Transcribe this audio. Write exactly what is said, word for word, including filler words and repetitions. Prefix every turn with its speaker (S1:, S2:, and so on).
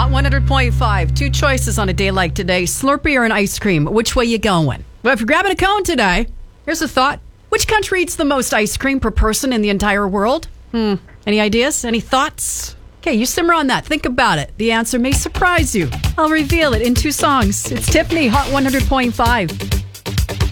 S1: Hot one hundred point five. Two choices on a day like today. Slurpee or an ice cream. Which way you going? Well, if you're grabbing a cone today, here's a thought. Which country eats the most ice cream per person in the entire world? Hmm. Any ideas? Any thoughts? Okay, you simmer on that. Think about it. The answer may surprise you. I'll reveal it in two songs. It's Tiffany, Hot one hundred point five.